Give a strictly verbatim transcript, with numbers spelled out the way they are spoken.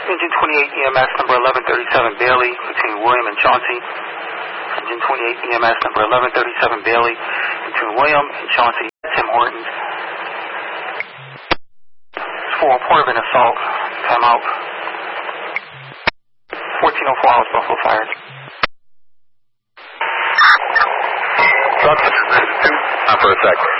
Engine twenty-eight E M S number eleven thirty-seven Bailey between William and Chauncey. Engine twenty-eight E M S number eleven thirty-seven Bailey between William and Chauncey. Tim Hortons. It's for report of an assault. Time out. fourteen oh four hours Buffalo fired. Stop for a sec.